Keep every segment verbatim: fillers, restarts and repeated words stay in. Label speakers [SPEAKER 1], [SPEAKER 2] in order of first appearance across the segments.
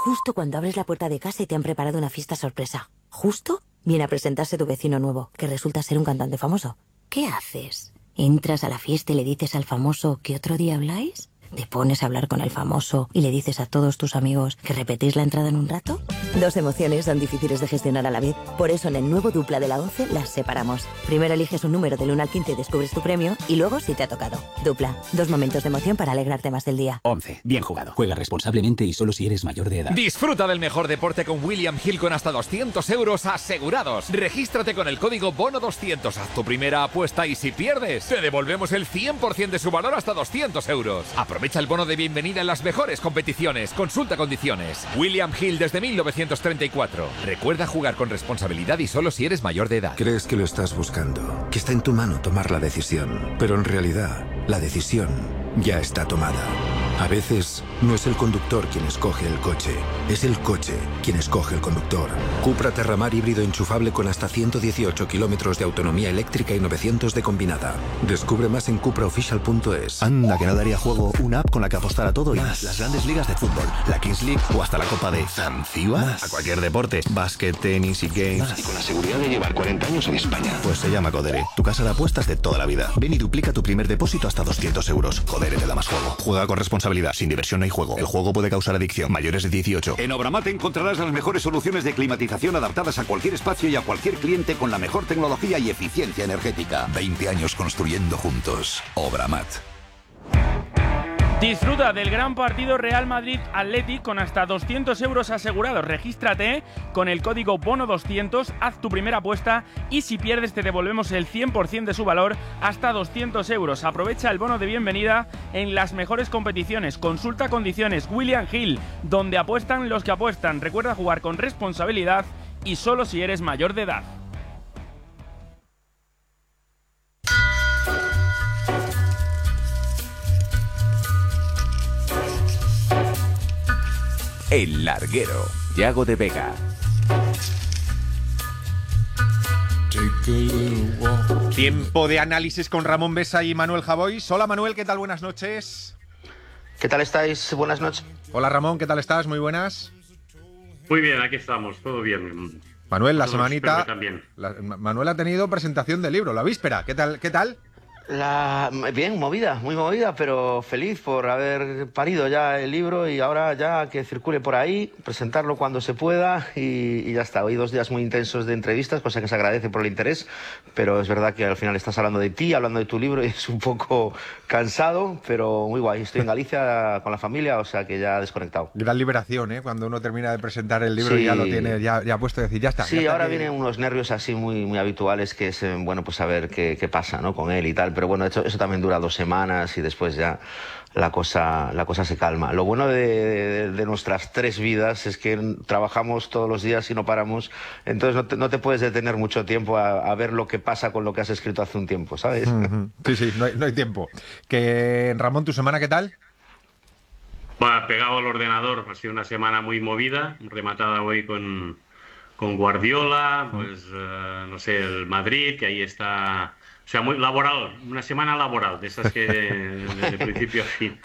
[SPEAKER 1] Justo cuando abres la puerta de casa y te han preparado una fiesta sorpresa. Justo viene a presentarse tu vecino nuevo, que resulta ser un cantante famoso. ¿Qué haces? ¿Entras a la fiesta y le dices al famoso que otro día habláis? ¿Te pones a hablar con el famoso y le dices a todos tus amigos que repetís la entrada en un rato? Dos emociones son difíciles de gestionar a la vez. Por eso en el nuevo Dupla de la once las separamos. Primero eliges un número del uno al quince y descubres tu premio, y luego si te ha tocado. Dupla, dos momentos de emoción para alegrarte más del día.
[SPEAKER 2] once. Bien jugado. Juega responsablemente y solo si eres mayor de edad.
[SPEAKER 3] Disfruta del mejor deporte con William Hill con hasta doscientos euros asegurados. Regístrate con el código bono doscientos. Haz tu primera apuesta y si pierdes, te devolvemos el cien por ciento de su valor hasta doscientos euros. Aprovecha el bono de bienvenida en las mejores competiciones. Consulta condiciones. William Hill desde mil novecientos treinta y cuatro. Recuerda jugar con responsabilidad y solo si eres mayor de edad.
[SPEAKER 4] Crees que lo estás buscando, que está en tu mano tomar la decisión, pero en realidad la decisión ya está tomada. A veces no es el conductor quien escoge el coche, es el coche quien escoge el conductor. Cupra Terramar híbrido enchufable con hasta ciento dieciocho kilómetros de autonomía eléctrica y novecientos de combinada. Descubre más en cupra official punto es.
[SPEAKER 5] Anda, que no daría juego una app con la que apostar a todo y más. Las grandes ligas de fútbol, la Kings League o hasta la Copa de Zanzíbar. A cualquier deporte, básquet, tenis y games. Más.
[SPEAKER 6] Y con la seguridad de llevar cuarenta años en España.
[SPEAKER 5] Pues se llama Codere, tu casa de apuestas de toda la vida. Ven y duplica tu primer depósito hasta doscientos euros. Codere te da más juego. Juega con responsabilidad. Sin diversión no hay juego. El juego puede causar adicción. Mayores de dieciocho.
[SPEAKER 7] En Obramat encontrarás las mejores soluciones de climatización adaptadas a cualquier espacio y a cualquier cliente con la mejor tecnología y eficiencia energética.
[SPEAKER 8] veinte años construyendo juntos. Obramat.
[SPEAKER 9] Disfruta del gran partido Real Madrid-Athletic con hasta doscientos euros asegurados. Regístrate con el código bono doscientos, haz tu primera apuesta y si pierdes te devolvemos el cien por ciento de su valor hasta doscientos euros. Aprovecha el bono de bienvenida en las mejores competiciones. Consulta condiciones. William Hill, donde apuestan los que apuestan. Recuerda jugar con responsabilidad y solo si eres mayor de edad.
[SPEAKER 10] El Larguero, Yago de Vega.
[SPEAKER 11] Tiempo de análisis con Ramón Besa y Manuel Javois. Hola Manuel, ¿qué tal? Buenas noches.
[SPEAKER 12] ¿Qué tal estáis? Buenas noches.
[SPEAKER 11] Hola Ramón, ¿qué tal estás? Muy buenas.
[SPEAKER 13] Muy bien, aquí estamos, todo bien.
[SPEAKER 11] Manuel, la semanita... La, Manuel ha tenido presentación del libro, la víspera. ¿Qué tal? ¿Qué tal?
[SPEAKER 12] La, bien, movida, muy movida, pero feliz por haber parido ya el libro y ahora ya que circule por ahí, presentarlo cuando se pueda y, y ya está. Hoy dos días muy intensos de entrevistas, cosa que se agradece por el interés, pero es verdad que al final estás hablando de ti, hablando de tu libro y es un poco cansado, pero muy guay. Estoy en Galicia con la familia, o sea que ya desconectado.
[SPEAKER 11] Gran liberación, ¿eh? Cuando uno termina de presentar el libro sí. y ya lo tiene ya, ya puesto a decir, ya está.
[SPEAKER 12] Sí,
[SPEAKER 11] ya está
[SPEAKER 12] ahora
[SPEAKER 11] que...
[SPEAKER 12] vienen unos nervios así muy, muy habituales que es, bueno, pues a ver qué, qué pasa, ¿no? Con él y tal. Pero bueno, eso, eso también dura dos semanas y después ya la cosa, la cosa se calma. Lo bueno de, de, de nuestras tres vidas es que trabajamos todos los días y no paramos, entonces no te, no te puedes detener mucho tiempo a, a ver lo que pasa con lo que has escrito hace un tiempo, ¿sabes?
[SPEAKER 11] Uh-huh. Sí, sí, no hay, no hay tiempo. Que, Ramón, ¿tu semana qué tal?
[SPEAKER 13] Bueno, pegado al ordenador, ha sido una semana muy movida, rematada hoy con, con Guardiola, pues uh, no sé, el Madrid, que ahí está... O sea, muy laboral, una semana laboral, de esas que desde principio a fin.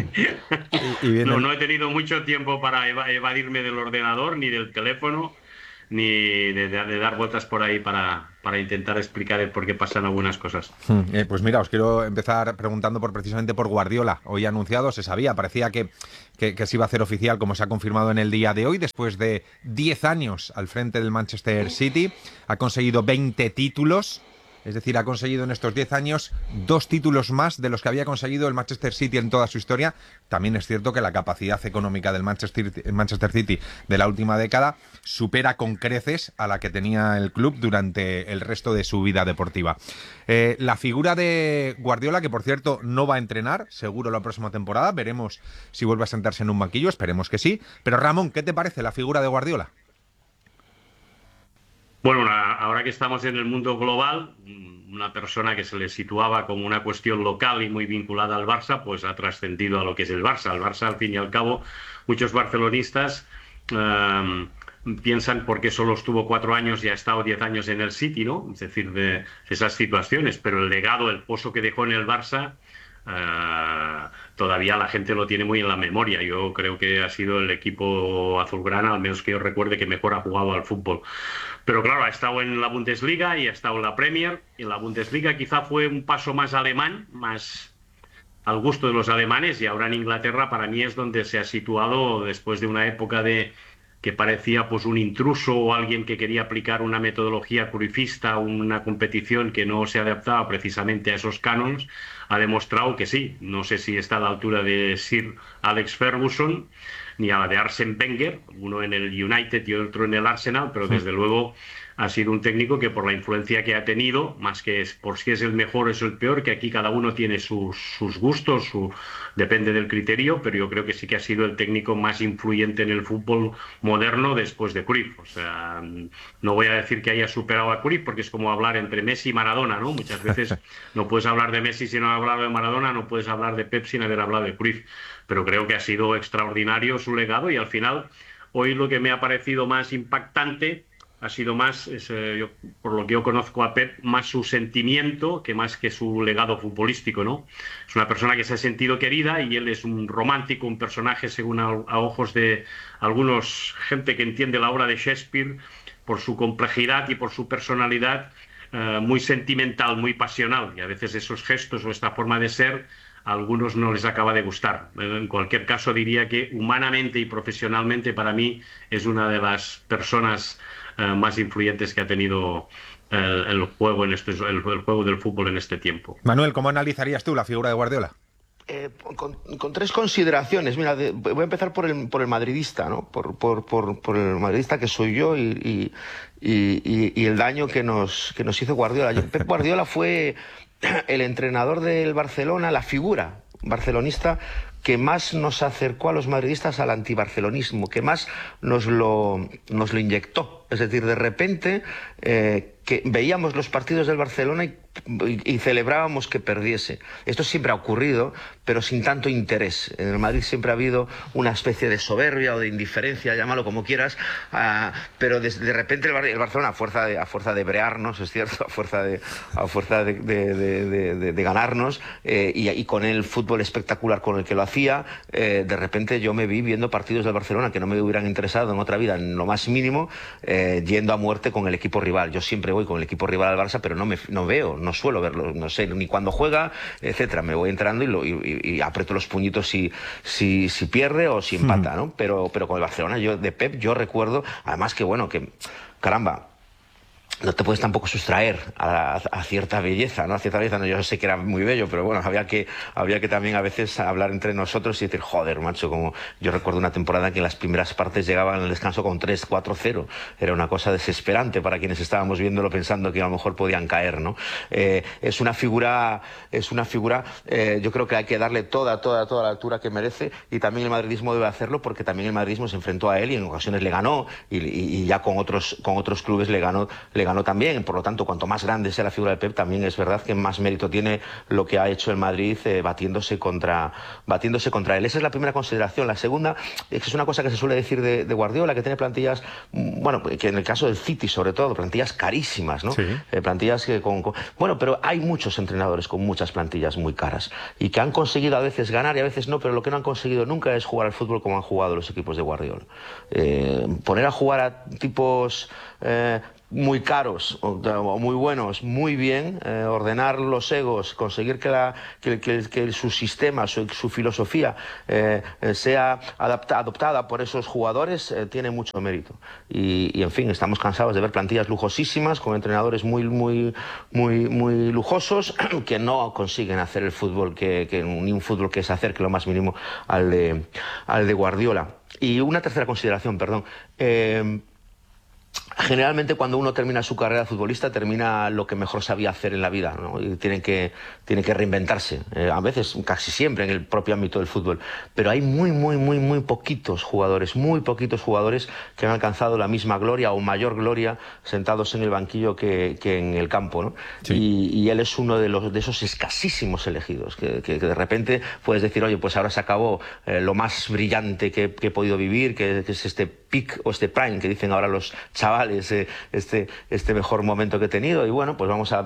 [SPEAKER 11] Y, y
[SPEAKER 13] no, no he tenido mucho tiempo para eva evadirme del ordenador, ni del teléfono, ni de, de, de dar vueltas por ahí para, para intentar explicar el por qué pasan algunas cosas.
[SPEAKER 11] Eh, pues mira, os quiero empezar preguntando por precisamente por Guardiola. Hoy anunciado, se sabía, parecía que, que, que se iba a hacer oficial, como se ha confirmado en el día de hoy, después de diez años al frente del Manchester City. Ha conseguido veinte títulos. Es decir, ha conseguido en estos diez años dos títulos más de los que había conseguido el Manchester City en toda su historia. También es cierto que la capacidad económica del Manchester, Manchester City de la última década supera con creces a la que tenía el club durante el resto de su vida deportiva. Eh, la figura de Guardiola, que por cierto no va a entrenar, seguro la próxima temporada, veremos si vuelve a sentarse en un banquillo, esperemos que sí. Pero Ramón, ¿qué te parece la figura de Guardiola?
[SPEAKER 13] Bueno, ahora que estamos en el mundo global, una persona que se le situaba como una cuestión local y muy vinculada al Barça, pues ha trascendido a lo que es el Barça. El Barça, al fin y al cabo, muchos barcelonistas eh, piensan porque solo estuvo cuatro años y ha estado diez años en el City, ¿no? Es decir, de esas situaciones, pero el legado, el pozo que dejó en el Barça Uh, todavía la gente lo tiene muy en la memoria. Yo creo que ha sido el equipo azulgrana, al menos que yo recuerde, que mejor ha jugado al fútbol. Pero claro, ha estado en la Bundesliga y ha estado en la Premier. Y en la Bundesliga quizá fue un paso más alemán, más al gusto de los alemanes, y ahora en Inglaterra para mí es donde se ha situado después de una época de que parecía pues un intruso o alguien que quería aplicar una metodología cruyffista, una competición que no se adaptaba precisamente a esos cánones. Ha demostrado que sí. No sé si está a la altura de Sir Alex Ferguson ni a la de Arsene Wenger, uno en el United y otro en el Arsenal, pero desde luego ha sido un técnico que por la influencia que ha tenido, más que es, por si es el mejor o es el peor, que aquí cada uno tiene sus, sus gustos, su, depende del criterio, pero yo creo que sí que ha sido el técnico más influyente en el fútbol moderno después de Cruyff. O sea, no voy a decir que haya superado a Cruyff, porque es como hablar entre Messi y Maradona, ¿no? Muchas veces no puedes hablar de Messi sin haber hablado de Maradona, no puedes hablar de Pep sin haber hablado de Cruyff, pero creo que ha sido extraordinario su legado, y al final, hoy lo que me ha parecido más impactante ha sido más, es, eh, yo, por lo que yo conozco a Pep, más su sentimiento que más que su legado futbolístico, ¿no? Es una persona que se ha sentido querida, y él es un romántico, un personaje, según a, a ojos de algunos, gente que entiende la obra de Shakespeare, por su complejidad y por su personalidad, eh, muy sentimental, muy pasional, y a veces esos gestos o esta forma de ser a algunos no les acaba de gustar. En cualquier caso, diría que humanamente y profesionalmente para mí es una de las personas Uh, más influyentes que ha tenido el, el juego en este, el, el juego del fútbol en este tiempo.
[SPEAKER 11] Manuel, ¿cómo analizarías tú la figura de Guardiola?
[SPEAKER 12] Eh, con, con tres consideraciones. Mira, de, voy a empezar por el, por el madridista, ¿no? Por, por, por, por el madridista que soy yo, y, y, y, y el daño que nos, que nos hizo Guardiola. Pep Guardiola fue el entrenador del Barcelona, la figura barcelonista que más nos acercó a los madridistas al antibarcelonismo, que más nos lo, nos lo inyectó. Es decir, de repente eh, que veíamos los partidos del Barcelona y, y, y celebrábamos que perdiese. Esto siempre ha ocurrido, pero sin tanto interés. En el Madrid siempre ha habido una especie de soberbia o de indiferencia, llámalo como quieras, uh, pero de, de repente el, el Barcelona, a fuerza de, a fuerza de brearnos, es cierto, a fuerza de, a fuerza de, de, de, de, de ganarnos, eh, y, y con el fútbol espectacular con el que lo hacía, eh, de repente yo me vi viendo partidos del Barcelona que no me hubieran interesado en otra vida en lo más mínimo, eh, yendo a muerte con el equipo rival. Yo siempre voy con el equipo rival al Barça, pero no me no veo, no suelo verlo, no sé ni cuando juega, etcétera. Me voy entrando y, lo, y, y aprieto los puñitos si, si, si pierde o si empata, ¿no? Pero, pero con el Barcelona, yo de Pep, yo recuerdo, además que bueno, que caramba, no te puedes tampoco sustraer a, a cierta belleza, ¿no? A cierta belleza, no, yo sé que era muy bello, pero bueno, había que, había que también a veces hablar entre nosotros y decir, joder, macho, como yo recuerdo una temporada en que en las primeras partes llegaban al descanso con tres cuatro cero. Era una cosa desesperante para quienes estábamos viéndolo pensando que a lo mejor podían caer, ¿no? Eh, es una figura, es una figura, eh, yo creo que hay que darle toda, toda, toda la altura que merece, y también el madridismo debe hacerlo, porque también el madridismo se enfrentó a él y en ocasiones le ganó, y, y, y ya con otros, con otros clubes le ganó, le ganó también. Por lo tanto, cuanto más grande sea la figura de Pep, también es verdad que más mérito tiene lo que ha hecho el Madrid, eh, batiéndose contra batiéndose contra él. Esa es la primera consideración. La segunda es que es una cosa que se suele decir de, de Guardiola, que tiene plantillas, bueno, que en el caso del City sobre todo, plantillas carísimas, ¿no? Sí. Eh, plantillas que con, con... Bueno, pero hay muchos entrenadores con muchas plantillas muy caras y que han conseguido a veces ganar y a veces no, pero lo que no han conseguido nunca es jugar al fútbol como han jugado los equipos de Guardiola. Eh, poner a jugar a tipos Eh, muy caros o, o muy buenos, muy bien, eh, ordenar los egos, conseguir que, la, que, que, que su sistema, su, su filosofía eh, sea adapta, adoptada por esos jugadores, eh, tiene mucho mérito. Y, y en fin, estamos cansados de ver plantillas lujosísimas con entrenadores muy, muy, muy, muy lujosos que no consiguen hacer el fútbol, que, que ni un fútbol que se acerque lo más mínimo al de, al de Guardiola. Y una tercera consideración, perdón. Eh, Generalmente cuando uno termina su carrera de futbolista termina lo que mejor sabía hacer en la vida, ¿no? Y tiene que, tiene que reinventarse, eh, a veces casi siempre en el propio ámbito del fútbol, pero hay muy muy muy muy poquitos jugadores, muy poquitos jugadores que han alcanzado la misma gloria o mayor gloria sentados en el banquillo que, que en el campo, ¿no? Sí. Y, y él es uno de, los, de esos escasísimos elegidos que, que, que de repente puedes decir, oye, pues ahora se acabó eh, lo más brillante que, que he podido vivir, que, que es este peak o este prime que dicen ahora los chavales, eh, este, este mejor momento que he tenido, y bueno, pues vamos a,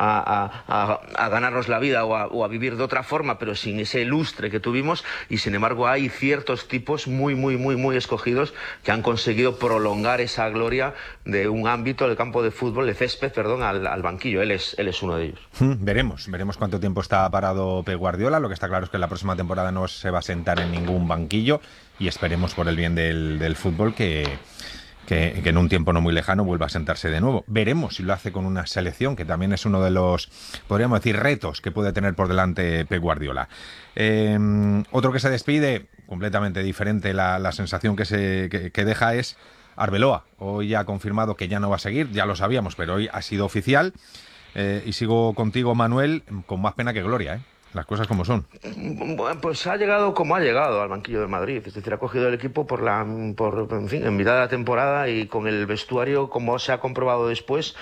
[SPEAKER 12] a, a, a ganarnos la vida o a, o a vivir de otra forma, pero sin ese lustre que tuvimos, y sin embargo hay ciertos tipos muy, muy, muy, muy escogidos que han conseguido prolongar esa gloria de un ámbito del campo de fútbol, de césped, perdón, al, al banquillo. Él es, él es uno de ellos.
[SPEAKER 11] Hmm, veremos, veremos cuánto tiempo está parado Pep Guardiola. Lo que está claro es que la próxima temporada no se va a sentar en ningún banquillo, y esperemos por el bien del, del fútbol que, que, que en un tiempo no muy lejano vuelva a sentarse de nuevo. Veremos si lo hace con una selección, que también es uno de los, podríamos decir, retos que puede tener por delante Pep Guardiola. Eh, otro que se despide, completamente diferente, la, la sensación que, se, que, que deja es Arbeloa. Hoy ya ha confirmado que ya no va a seguir, ya lo sabíamos, pero hoy ha sido oficial. Eh, y sigo contigo, Manuel, con más pena que gloria, ¿eh? Las cosas como son.
[SPEAKER 12] Bueno, pues ha llegado como ha llegado al banquillo de Madrid. Es decir, ha cogido el equipo por la, por, en fin, en mitad de la temporada, y con el vestuario, como se ha comprobado después,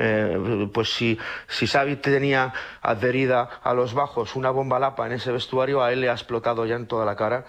[SPEAKER 12] eh, pues si, si Xavi tenía adherida a los bajos una bomba lapa en ese vestuario, a él le ha explotado ya en toda la cara.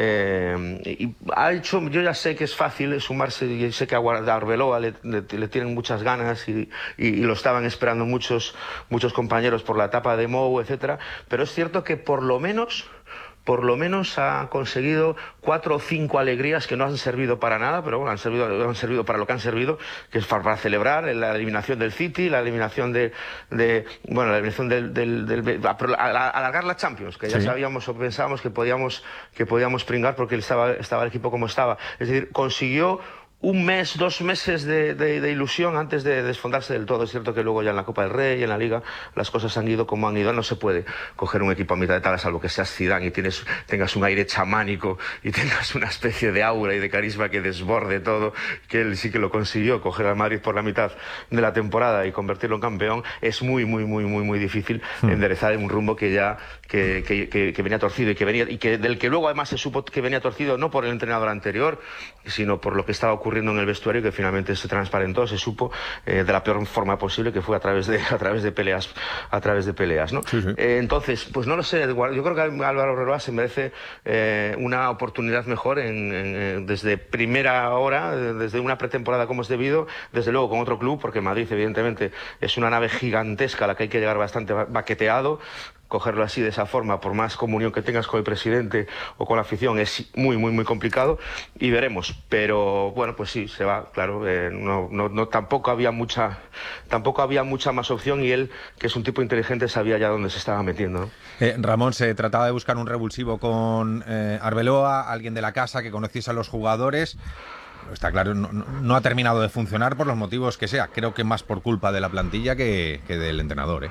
[SPEAKER 12] Eh, y ha hecho, yo ya sé que es fácil sumarse, y sé que a Arbeloa le, le, le tienen muchas ganas, y, y, y lo estaban esperando muchos, muchos compañeros por la etapa de Mou, etcétera, pero es cierto que por lo menos por lo menos ha conseguido cuatro o cinco alegrías que no han servido para nada, pero bueno, han servido, han servido para lo que han servido, que es para, para celebrar la eliminación del City, la eliminación de, de bueno, la eliminación del, del, del a, a, alargar la Champions, que ya sí. sabíamos o pensábamos que podíamos que podíamos pringar porque estaba, estaba el equipo como estaba. Es decir, consiguió un mes, dos meses de, de, de ilusión antes de desfondarse del todo. Es cierto que luego ya en la Copa del Rey y en la Liga las cosas han ido como han ido. No se puede coger un equipo a mitad de tabla, salvo que seas Zidane y tienes, tengas un aire chamánico y tengas una especie de aura y de carisma que desborde todo, que él sí que lo consiguió, coger al Madrid por la mitad de la temporada y convertirlo en campeón. Es muy, muy, muy, muy, muy difícil hmm. enderezar en un rumbo que ya que, que, que, que venía torcido y que venía y que del que luego además se supo que venía torcido no por el entrenador anterior, sino por lo que estaba ocurriendo en el vestuario, que finalmente se transparentó, se supo eh, de la peor forma posible, que fue a través de a través de peleas, a través de peleas, ¿no? Sí, sí. Eh, entonces, pues no lo sé, yo creo que Álvaro Arbeloa se merece eh, una oportunidad mejor en, en, desde primera hora, desde una pretemporada como es debido, desde luego con otro club, porque Madrid evidentemente es una nave gigantesca a la que hay que llegar bastante baqueteado. Cogerlo así, de esa forma, por más comunión que tengas con el presidente o con la afición, es muy, muy, muy complicado, y veremos. Pero bueno, pues sí, se va, claro. Eh, no, no, no, tampoco había mucha, tampoco había mucha más opción, y él, que es un tipo inteligente, sabía ya dónde se estaba metiendo, ¿no?
[SPEAKER 11] Eh, Ramón, se trataba de buscar un revulsivo con eh, Arbeloa, alguien de la casa que conociese a los jugadores. Está claro, no, no ha terminado de funcionar por los motivos que sea. Creo que más por culpa de la plantilla que, que del entrenador, ¿eh?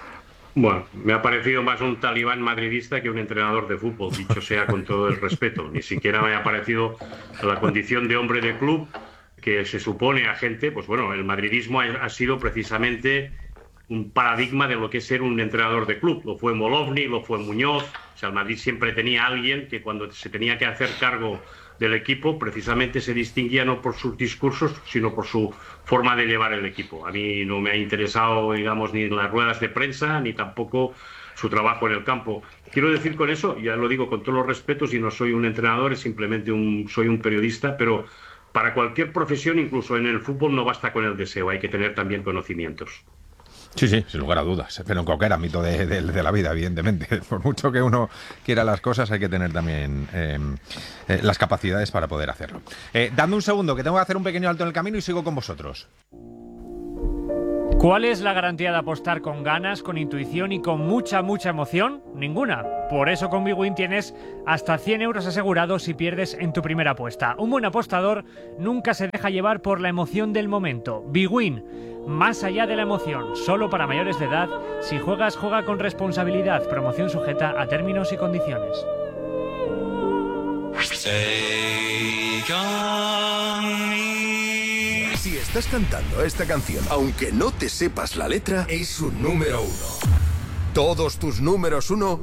[SPEAKER 13] Bueno, me ha parecido más un talibán madridista que un entrenador de fútbol, dicho sea con todo el respeto. Ni siquiera me ha parecido la condición de hombre de club que se supone a gente. Pues bueno, el madridismo ha, ha sido precisamente un paradigma de lo que es ser un entrenador de club. Lo fue Molovny, lo fue Muñoz. O sea, el Madrid siempre tenía a alguien que cuando se tenía que hacer cargo del equipo, precisamente se distinguía no por sus discursos, sino por su forma de llevar el equipo. A mí no me ha interesado, digamos, ni las ruedas de prensa, ni tampoco su trabajo en el campo. Quiero decir con eso, ya lo digo con todos los respetos, y no soy un entrenador, es simplemente un, soy un periodista, pero para cualquier profesión, incluso en el fútbol, no basta con el deseo, hay que tener también conocimientos.
[SPEAKER 11] Sí, sí, sin lugar a dudas, pero en cualquier ámbito de, de, de la vida, evidentemente. Por mucho que uno quiera las cosas, hay que tener también eh, eh, las capacidades para poder hacerlo. Eh, dame un segundo, que tengo que hacer un pequeño alto en el camino y sigo con vosotros.
[SPEAKER 14] ¿Cuál es la garantía de apostar con ganas, con intuición y con mucha, mucha emoción? Ninguna. Por eso con Bwin tienes hasta cien euros asegurados si pierdes en tu primera apuesta. Un buen apostador nunca se deja llevar por la emoción del momento. Bwin, más allá de la emoción, solo para mayores de edad. Si juegas, juega con responsabilidad. Promoción sujeta a términos y condiciones.
[SPEAKER 15] Si estás cantando esta canción, aunque no te sepas la letra, es un número uno. Todos tus números uno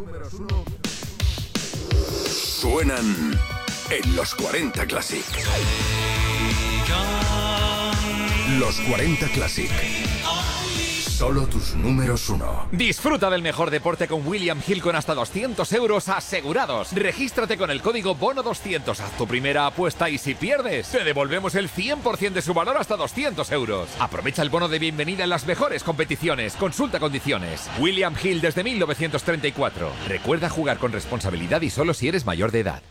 [SPEAKER 15] suenan en los cuarenta Classic. Los cuarenta Classic. Solo tus números uno.
[SPEAKER 3] Disfruta del mejor deporte con William Hill con hasta doscientos euros asegurados. Regístrate con el código bono doscientos. Haz tu primera apuesta y si pierdes, te devolvemos el cien por ciento de su valor hasta doscientos euros. Aprovecha el bono de bienvenida en las mejores competiciones. Consulta condiciones. William Hill desde mil novecientos treinta y cuatro. Recuerda jugar con responsabilidad y solo si eres mayor de edad.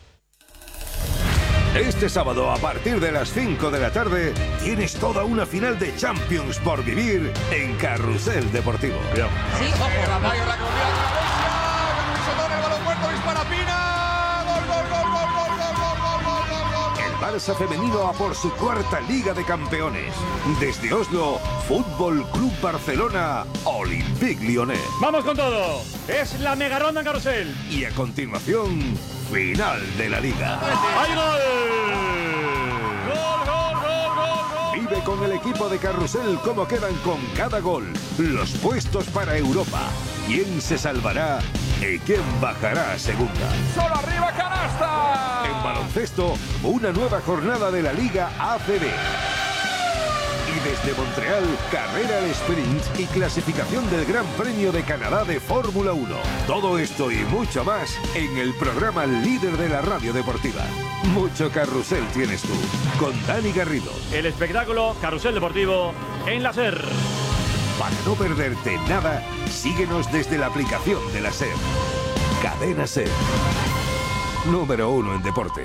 [SPEAKER 16] Este sábado, a partir de las cinco de la tarde, tienes toda una final de Champions por vivir en Carrusel Deportivo.
[SPEAKER 17] Sí, ojo. La Mayo, la Comunidad, el balón muerto, dispara Pina. Gol, gol, gol, gol, gol, gol, gol, gol, gol, gol.
[SPEAKER 16] El Barça femenino a por su cuarta Liga de Campeones. Desde Oslo, Fútbol Club Barcelona, Olympique Lyonnais.
[SPEAKER 14] ¡Vamos con todo! Es la mega ronda en Carrusel.
[SPEAKER 16] Y a continuación, final de la Liga.
[SPEAKER 14] ¡Hay gol!
[SPEAKER 17] ¡Gol, gol, gol, gol, gol!
[SPEAKER 16] Vive con el equipo de Carrusel cómo quedan con cada gol, los puestos para Europa, quién se salvará y quién bajará a segunda.
[SPEAKER 17] ¡Solo arriba, canasta!
[SPEAKER 16] En baloncesto, una nueva jornada de la Liga A C B. Y desde Montreal, carrera al sprint y clasificación del Gran Premio de Canadá de Fórmula uno. Todo esto y mucho más en el programa líder de la radio deportiva. Mucho carrusel tienes tú, con Dani Garrido.
[SPEAKER 14] El espectáculo Carrusel Deportivo en la SER.
[SPEAKER 16] Para no perderte nada, síguenos desde la aplicación de la SER. Cadena SER. Número uno en deporte.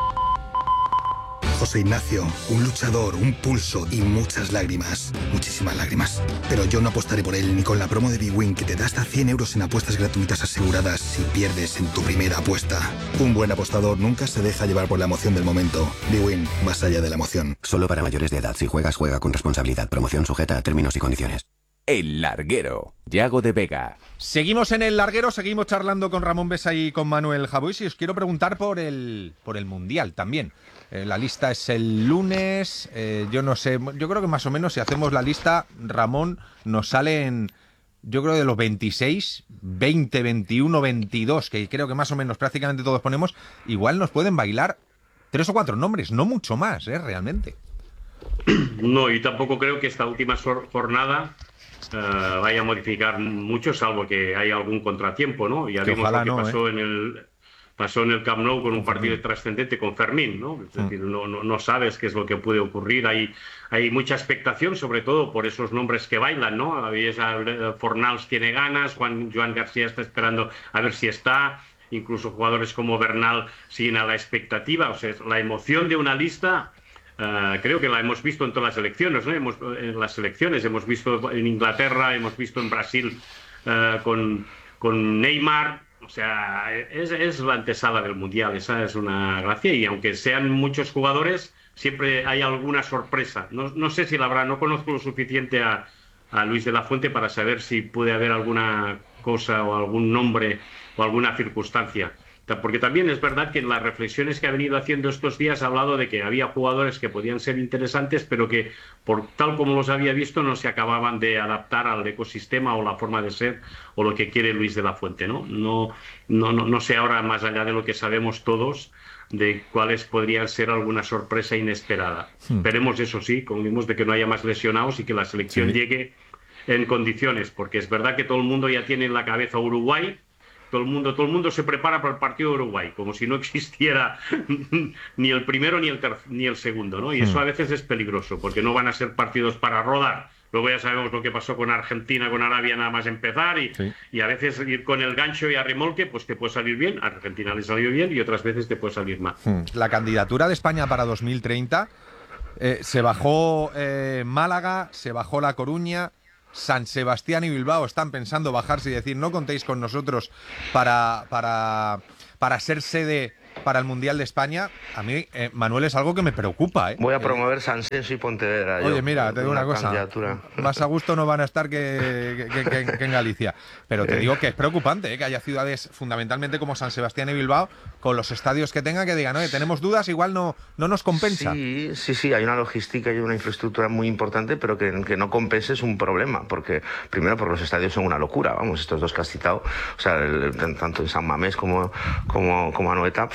[SPEAKER 18] José Ignacio, un luchador, un pulso y muchas lágrimas. Muchísimas lágrimas. Pero yo no apostaré por él ni con la promo de bwin que te da hasta cien euros en apuestas gratuitas aseguradas si pierdes en tu primera apuesta. Un buen apostador nunca se deja llevar por la emoción del momento. bwin, más allá de la emoción.
[SPEAKER 19] Solo para mayores de edad. Si juegas, juega con responsabilidad. Promoción sujeta a términos y condiciones.
[SPEAKER 10] El Larguero, Yago de Vega.
[SPEAKER 11] Seguimos en El Larguero, seguimos charlando con Ramón Besa y con Manuel Javois y os quiero preguntar por el, por el Mundial también. Eh, la lista es el lunes, eh, yo no sé, yo creo que más o menos si hacemos la lista, Ramón, nos salen, yo creo de los veintiséis, veinte, veintiuno, veintidós, que creo que más o menos prácticamente todos ponemos, igual nos pueden bailar tres o cuatro nombres, no mucho más, eh, realmente.
[SPEAKER 13] No, y tampoco creo que esta última jornada Uh, vaya a modificar mucho, salvo que haya algún contratiempo, ¿no? Ya vimos lo que
[SPEAKER 11] no,
[SPEAKER 13] pasó
[SPEAKER 11] ¿eh?
[SPEAKER 13] en el pasó en el Camp Nou con un partido trascendente con Fermín, ¿no? Es decir, mm. no, no, no sabes qué es lo que puede ocurrir. Hay, hay mucha expectación, sobre todo por esos nombres que bailan, ¿no? Fornals tiene ganas, Juan Joan García está esperando a ver si está, incluso jugadores como Bernal siguen a la expectativa. O sea, la emoción de una lista. Uh, creo que la hemos visto en todas las elecciones, ¿no? Hemos, en las elecciones hemos visto en Inglaterra, hemos visto en Brasil uh, con, con Neymar. O sea, es, es la antesala del Mundial, esa es una gracia. Y aunque sean muchos jugadores, siempre hay alguna sorpresa. No, no sé si la habrá, no conozco lo suficiente a, a Luis de la Fuente para saber si puede haber alguna cosa o algún nombre o alguna circunstancia. Porque también es verdad que en las reflexiones que ha venido haciendo estos días ha hablado de que había jugadores que podían ser interesantes, pero que por tal como los había visto no se acababan de adaptar al ecosistema o la forma de ser o lo que quiere Luis de la Fuente, ¿no? No, no, no, no sé ahora, más allá de lo que sabemos todos, de cuáles podrían ser alguna sorpresa inesperada. Hmm. Esperemos, eso sí, como vimos, de que no haya más lesionados y que la selección sí. llegue en condiciones, porque es verdad que todo el mundo ya tiene en la cabeza Uruguay. Todo el mundo, todo el mundo se prepara para el partido de Uruguay, como si no existiera ni el primero ni el, ni el segundo, ¿no? Y eso a veces es peligroso, porque no van a ser partidos para rodar. Luego ya sabemos lo que pasó con Argentina, con Arabia, nada más empezar, y, sí. y a veces ir con el gancho y a remolque, pues te puede salir bien. A Argentina le salió bien y otras veces te puede salir mal.
[SPEAKER 11] La candidatura de España para dos mil treinta, eh, se bajó eh, Málaga, se bajó La Coruña, San Sebastián y Bilbao están pensando bajarse y decir no contéis con nosotros para, para, para ser sede para el Mundial de España. A mí, eh, Manuel, es algo que me preocupa, ¿eh?
[SPEAKER 12] Voy a promover Sansenso y Pontevedra.
[SPEAKER 11] Oye,
[SPEAKER 12] yo,
[SPEAKER 11] mira, te digo una, una cosa. Más a gusto no van a estar que, que, que, que en Galicia. Pero te digo que es preocupante, ¿eh? Que haya ciudades fundamentalmente como San Sebastián y Bilbao, con los estadios que tengan, que digan, oye, tenemos dudas, igual no, no nos compensa.
[SPEAKER 12] Sí, sí, sí, hay una logística y una infraestructura muy importante, pero que, que no compense es un problema, porque primero porque los estadios son una locura, vamos, estos dos que has citado, o sea, el, tanto en San Mamés como, como, como Anoeta,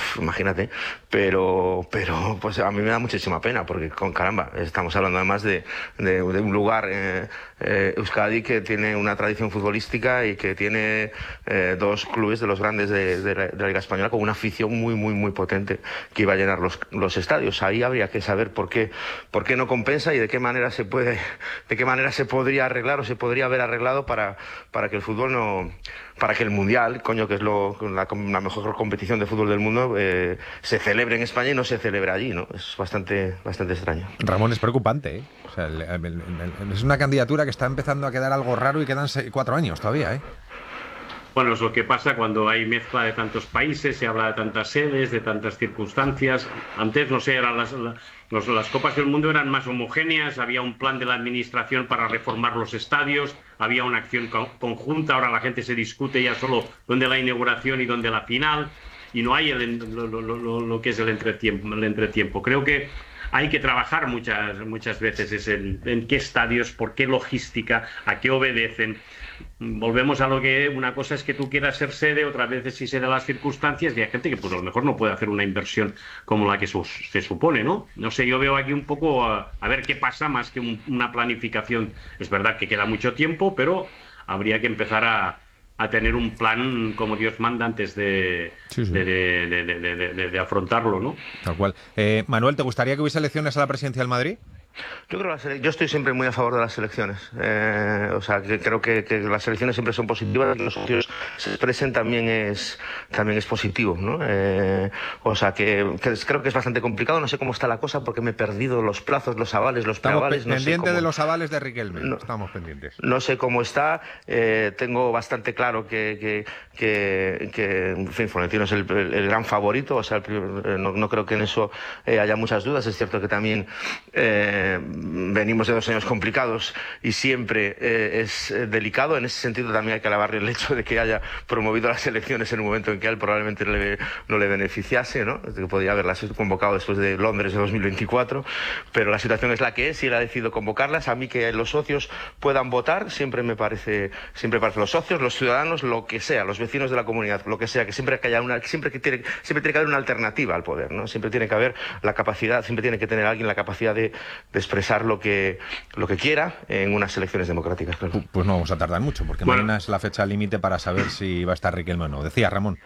[SPEAKER 12] imagínate, pero, pero pues a mí me da muchísima pena, porque con caramba, estamos hablando además de, de, de un lugar, eh, eh, Euskadi, que tiene una tradición futbolística y que tiene eh, dos clubes de los grandes de, de, la, de la Liga Española con una afición muy, muy, muy potente que iba a llenar los, los estadios. Ahí habría que saber por qué, por qué no compensa y de qué manera se puede, de qué manera se podría arreglar o se podría haber arreglado para, para que el fútbol no, para que el Mundial, coño, que es lo, la, la mejor competición de fútbol del mundo, eh, se celebre en España y no se celebre allí, ¿no? Es bastante, bastante extraño.
[SPEAKER 11] Ramón, es preocupante, ¿eh? O sea, el, el, el, es una candidatura que está empezando a quedar algo raro y quedan seis, cuatro años todavía, ¿eh?
[SPEAKER 13] Bueno, es lo que pasa cuando hay mezcla de tantos países, se habla de tantas sedes, de tantas circunstancias. Antes, no sé, eran las, las, las Copas del Mundo eran más homogéneas, había un plan de la administración para reformar los estadios, había una acción co- conjunta, ahora la gente se discute ya solo dónde la inauguración y dónde la final, y no hay el, lo, lo, lo, lo que es el entretiempo, el entretiempo. Creo que hay que trabajar muchas, muchas veces es el, en qué estadios, por qué logística, a qué obedecen. Volvemos a lo que una cosa es que tú quieras ser sede, otras veces si se dan las circunstancias, y hay gente que pues a lo mejor no puede hacer una inversión como la que su, se supone, ¿no? No sé, yo veo aquí un poco a, a ver qué pasa más que un, una planificación. Es verdad que queda mucho tiempo, pero habría que empezar a, a tener un plan como Dios manda antes de, sí, sí. de, de, de, de, de, de, de afrontarlo, ¿no?
[SPEAKER 11] Tal cual. Eh, Manuel, ¿te gustaría que hubiese elecciones a la presidencia del Madrid?
[SPEAKER 12] Yo creo que las, yo estoy siempre muy a favor de las elecciones. Eh, o sea, que creo que, que las elecciones siempre son positivas, que los socios se expresen también es también es positivo, ¿no? Eh, o sea, que, que creo que es bastante complicado. No sé cómo está la cosa porque me he perdido los plazos, los avales, los preavales.
[SPEAKER 11] Estamos pendientes
[SPEAKER 12] no sé cómo,
[SPEAKER 11] de los avales de Riquelme.
[SPEAKER 12] No,
[SPEAKER 11] estamos pendientes.
[SPEAKER 12] No sé cómo está. Eh, tengo bastante claro que, que, que, que en fin, Florentino es el, el, el gran favorito. O sea, el, no, no creo que en eso eh, haya muchas dudas. Es cierto que también eh, venimos de dos años complicados y siempre eh, es eh, delicado. En ese sentido también hay que alabarle el hecho de que haya promovido las elecciones en un momento en que a él probablemente le, no le beneficiase, ¿no? Que podría haberlas convocado después de Londres de dos mil veinticuatro, pero la situación es la que es y él ha decidido convocarlas. A mí que los socios puedan votar siempre me parece, siempre parece los socios, los ciudadanos, lo que sea, los vecinos de la comunidad, lo que sea, que siempre que haya una, siempre que tiene, siempre tiene que haber una alternativa al poder, ¿no? Siempre tiene que haber la capacidad, siempre tiene que tener alguien la capacidad de, de expresar lo que, lo que quiera en unas elecciones democráticas. Claro.
[SPEAKER 11] Pues no vamos a tardar mucho, porque bueno, mañana es la fecha límite para saber si va a estar Riquelme o no. Decía Ramón.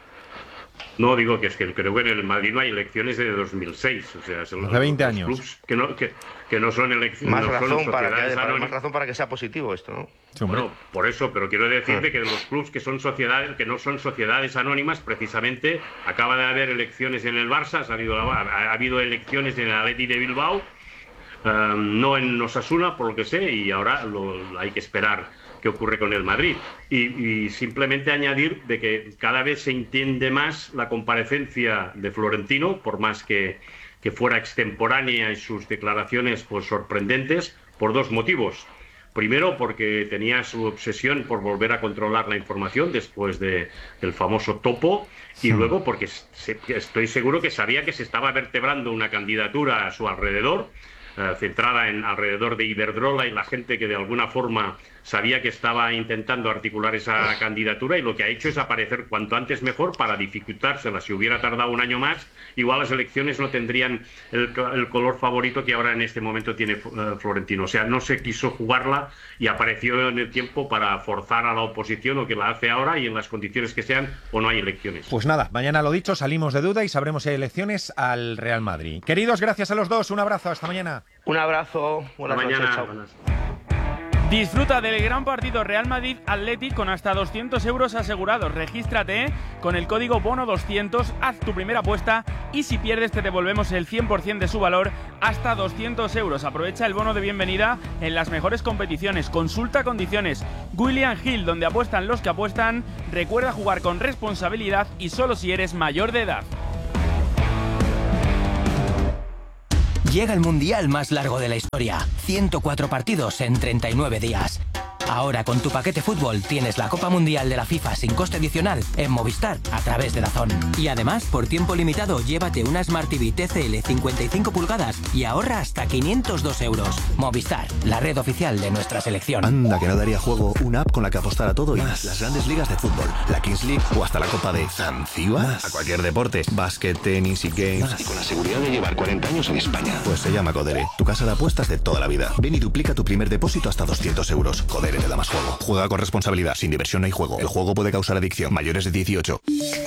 [SPEAKER 13] No, digo que es que creo que en el Madrid no hay elecciones desde dos mil seis. O sea, son
[SPEAKER 11] hace veinte años.
[SPEAKER 13] Clubs que, no, que, que no son elecciones.
[SPEAKER 12] Más,
[SPEAKER 13] no
[SPEAKER 12] razón
[SPEAKER 13] son
[SPEAKER 12] para que,
[SPEAKER 13] para,
[SPEAKER 12] más razón para que sea positivo esto, ¿no?
[SPEAKER 11] Sí,
[SPEAKER 13] bueno, por eso, pero quiero decirte ah. que los clubs que son sociedades, que no son sociedades anónimas, precisamente acaba de haber elecciones en el Barça, ha habido, ha, ha habido elecciones en el Athletic de Bilbao, um, no en Osasuna, por lo que sé, y ahora lo, hay que esperar qué ocurre con el Madrid. Y, y simplemente añadir de que cada vez se entiende más la comparecencia de Florentino, por más que, que fuera extemporánea y sus declaraciones pues sorprendentes, por dos motivos. Primero, porque tenía su obsesión por volver a controlar la información después de, del famoso topo, y sí. luego porque se, estoy seguro que sabía que se estaba vertebrando una candidatura a su alrededor, eh, centrada en alrededor de Iberdrola y la gente que de alguna forma sabía que estaba intentando articular esa candidatura, y lo que ha hecho es aparecer cuanto antes mejor para dificultársela. Si hubiera tardado un año más, igual las elecciones no tendrían el, el color favorito que ahora en este momento tiene uh, Florentino. O sea, no se quiso jugarla y apareció en el tiempo para forzar a la oposición, o que la hace ahora y en las condiciones que sean, o no hay elecciones.
[SPEAKER 11] Pues nada, mañana lo dicho, salimos de duda y sabremos si hay elecciones al Real Madrid. Queridos, gracias a los dos, un abrazo, hasta mañana.
[SPEAKER 12] Un abrazo, buenas
[SPEAKER 13] Hasta
[SPEAKER 12] noches,
[SPEAKER 13] mañana.
[SPEAKER 12] chao.
[SPEAKER 13] Buenas.
[SPEAKER 9] Disfruta del gran partido Real Madrid-Athletic con hasta doscientos euros asegurados. Regístrate con el código bono doscientos, haz tu primera apuesta y si pierdes te devolvemos el cien por ciento de su valor, hasta doscientos euros. Aprovecha el bono de bienvenida en las mejores competiciones. Consulta condiciones. William Hill, donde apuestan los que apuestan. Recuerda jugar con responsabilidad y solo si eres mayor de edad.
[SPEAKER 20] Llega el mundial más largo de la historia. ciento cuatro partidos en treinta y nueve días. Ahora con tu paquete fútbol tienes la Copa Mundial de la FIFA sin coste adicional en Movistar a través de DAZN. Y además, por tiempo limitado, llévate una Smart T V T C L cincuenta y cinco pulgadas y ahorra hasta quinientos dos euros. Movistar, la red oficial de nuestra selección.
[SPEAKER 5] Anda, que no daría juego una app con la que apostar a todo y más. Las grandes ligas de fútbol, la Kings League o hasta la Copa de Zanzíbar. A cualquier deporte, básquet, tenis y games.
[SPEAKER 6] Más. Y con la seguridad de llevar cuarenta años en España.
[SPEAKER 5] Pues se llama Codere, tu casa de apuestas de toda la vida. Ven y duplica tu primer depósito hasta doscientos euros. Codere te da más juego. Juega con responsabilidad, sin diversión no hay juego. El juego puede causar adicción. Mayores de dieciocho.